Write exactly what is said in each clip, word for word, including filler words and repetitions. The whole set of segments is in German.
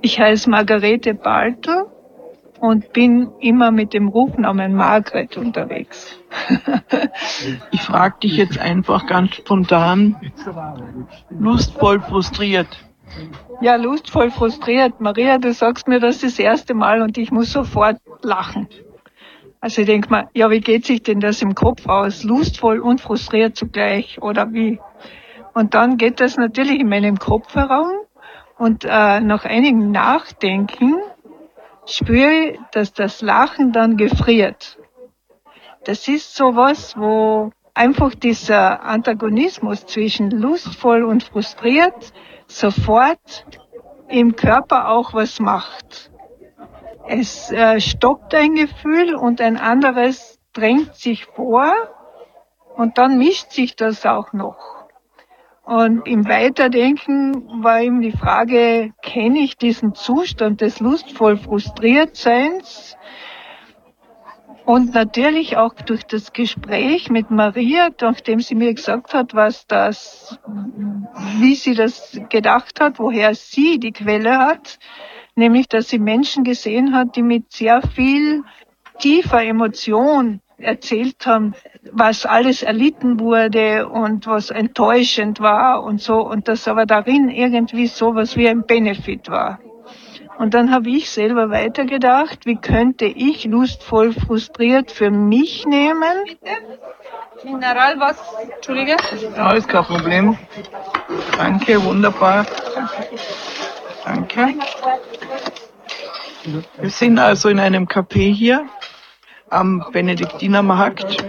Ich heiße Margarete Baltl und bin immer mit dem Rufnamen Margret unterwegs. Ich frage dich jetzt einfach ganz spontan, lustvoll frustriert. Ja, lustvoll frustriert. Maria, du sagst mir das das erste Mal und ich muss sofort lachen. Also ich denke mal, ja, wie geht sich denn das im Kopf aus? Lustvoll und frustriert zugleich oder wie? Und dann geht das natürlich in meinem Kopf herum und äh, nach einigem Nachdenken spüre ich, dass das Lachen dann gefriert. Das ist sowas, wo einfach dieser Antagonismus zwischen lustvoll und frustriert sofort im Körper auch was macht. Es äh, stoppt ein Gefühl und ein anderes drängt sich vor und dann mischt sich das auch noch. Und im Weiterdenken war eben die Frage, kenne ich diesen Zustand des lustvoll Frustriertseins? Und natürlich auch durch das Gespräch mit Maria, nachdem sie mir gesagt hat, was das, wie sie das gedacht hat, woher sie die Quelle hat, nämlich, dass sie Menschen gesehen hat, die mit sehr viel tiefer Emotion erzählt haben, was alles erlitten wurde und was enttäuschend war und so, und dass aber darin irgendwie sowas wie ein Benefit war. Und dann habe ich selber weitergedacht, wie könnte ich lustvoll frustriert für mich nehmen? Mineral, was? Entschuldige? Ja, ist kein Problem. Danke, wunderbar. Danke. Wir sind also in einem Café hier am Benediktinermarkt.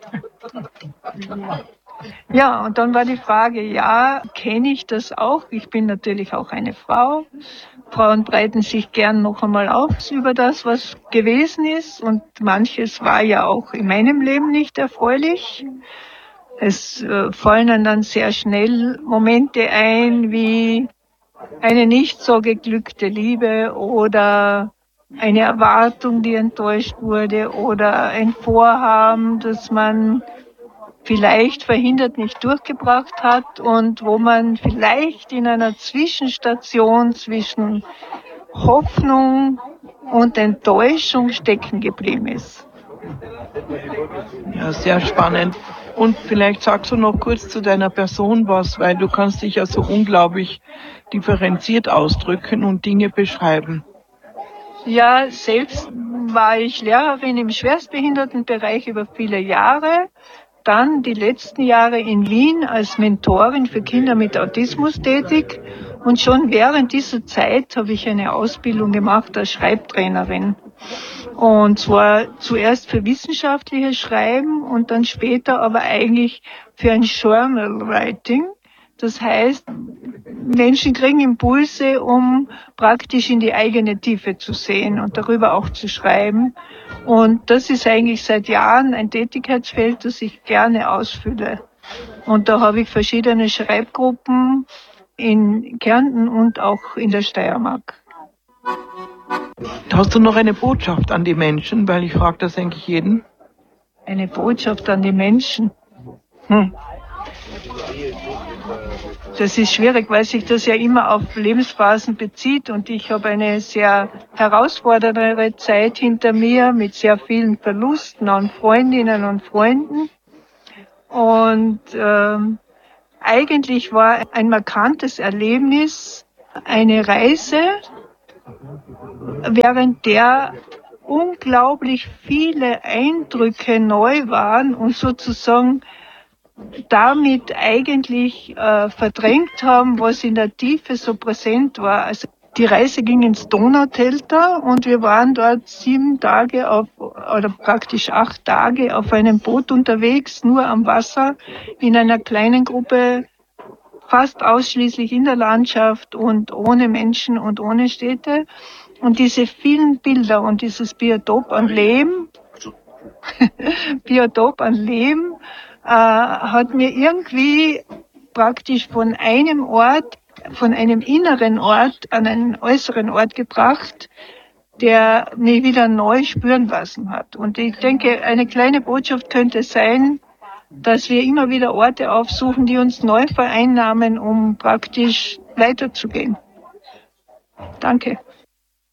Ja, und dann war die Frage, ja, kenne ich das auch? Ich bin natürlich auch eine Frau. Frauen breiten sich gern noch einmal aus über das, was gewesen ist. Und manches war ja auch in meinem Leben nicht erfreulich. Es äh, fallen dann sehr schnell Momente ein, wie eine nicht so geglückte Liebe oder eine Erwartung, die enttäuscht wurde oder ein Vorhaben, das man vielleicht verhindert nicht durchgebracht hat und wo man vielleicht in einer Zwischenstation zwischen Hoffnung und Enttäuschung stecken geblieben ist. Ja, sehr spannend. Und vielleicht sagst du noch kurz zu deiner Person was, weil du kannst dich ja so unglaublich differenziert ausdrücken und Dinge beschreiben. Ja, selbst war ich Lehrerin im Schwerstbehindertenbereich über viele Jahre. Dann die letzten Jahre in Wien als Mentorin für Kinder mit Autismus tätig. Und schon während dieser Zeit habe ich eine Ausbildung gemacht als Schreibtrainerin. Und zwar zuerst für wissenschaftliches Schreiben und dann später aber eigentlich für ein Journal Writing. Das heißt, Menschen kriegen Impulse, um praktisch in die eigene Tiefe zu sehen und darüber auch zu schreiben. Und das ist eigentlich seit Jahren ein Tätigkeitsfeld, das ich gerne ausfülle. Und da habe ich verschiedene Schreibgruppen in Kärnten und auch in der Steiermark. Hast du noch eine Botschaft an die Menschen? Weil ich frage das eigentlich jeden. Eine Botschaft an die Menschen? Hm. Das ist schwierig, weil sich das ja immer auf Lebensphasen bezieht und ich habe eine sehr herausfordernde Zeit hinter mir mit sehr vielen Verlusten an Freundinnen und Freunden. Und ähm, eigentlich war ein markantes Erlebnis eine Reise, während der unglaublich viele Eindrücke neu waren und sozusagen damit eigentlich äh, verdrängt haben, was in der Tiefe so präsent war. Also die Reise ging ins Donaudelta und wir waren dort sieben Tage auf, oder praktisch acht Tage auf einem Boot unterwegs, nur am Wasser, in einer kleinen Gruppe, fast ausschließlich in der Landschaft und ohne Menschen und ohne Städte. Und diese vielen Bilder und dieses Biotop an Leben, Biotop an Leben, äh, hat mir irgendwie praktisch von einem Ort, von einem inneren Ort an einen äußeren Ort gebracht, der mich wieder neu spüren lassen hat. Und ich denke, eine kleine Botschaft könnte sein, dass wir immer wieder Orte aufsuchen, die uns neu vereinnahmen, um praktisch weiterzugehen. Danke.